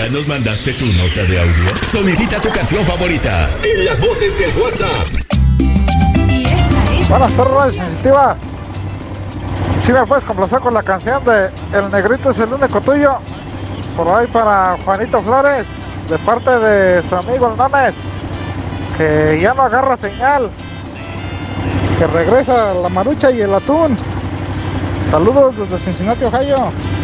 ¿Ya nos mandaste tu nota de audio? Solicita tu canción favorita en las voces del WhatsApp. Buenas tardes, sensitiva. Si me puedes complacer con la canción de El Negrito es el único tuyo. Por ahí para Juanito Flores, de parte de su amigo el Names, que ya no agarra señal, que regresa la marucha y el atún. Saludos desde Cincinnati, Ohio.